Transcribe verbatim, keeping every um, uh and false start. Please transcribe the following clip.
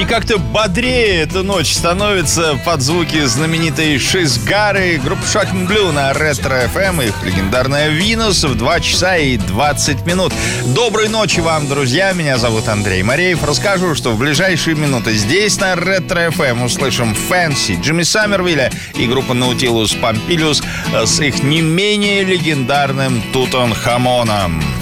И как-то бодрее эта ночь становится под звуки знаменитой Шизгары, группы Shocking Blue на Ретро эф эм, их легендарная Винус в два часа и двадцать минут. Доброй ночи вам, друзья, меня зовут Андрей Мореев. Расскажу, что в ближайшие минуты здесь на Ретро эф эм услышим Fancy, Джимми Саммервилля и группа Nautilus Pompilius с их не менее легендарным Тутанхамоном.